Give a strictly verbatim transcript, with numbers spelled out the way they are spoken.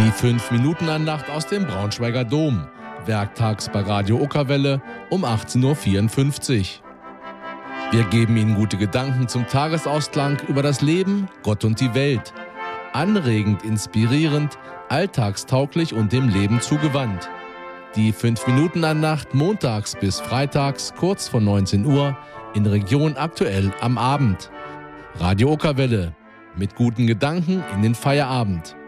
Die fünf Minuten Andacht aus dem Braunschweiger Dom. Werktags bei Radio Okerwelle um achtzehn Uhr vierundfünfzig. Wir geben Ihnen gute Gedanken zum Tagesausklang über das Leben, Gott und die Welt. Anregend, inspirierend, alltagstauglich und dem Leben zugewandt. Die fünf Minuten Andacht montags bis freitags kurz vor neunzehn Uhr in Region Aktuell am Abend. Radio Okerwelle. Mit guten Gedanken in den Feierabend.